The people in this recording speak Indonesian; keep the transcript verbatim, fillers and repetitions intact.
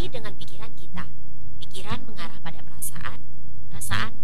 Seperti dengan pikiran kita, pikiran mengarah pada perasaan, perasaan